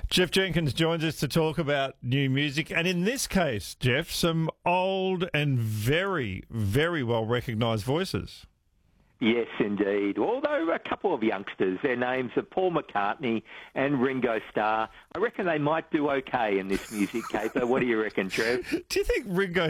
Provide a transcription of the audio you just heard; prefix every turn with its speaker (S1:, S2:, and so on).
S1: Jeff Jenkins joins us to talk about new music, and in this case, Jeff, some old and very, very well recognised voices.
S2: Yes, indeed. Although a couple of youngsters, their names are Paul McCartney and Ringo Starr. I reckon they might do okay in this music caper. What do you reckon, Trev?
S1: Do you think Ringo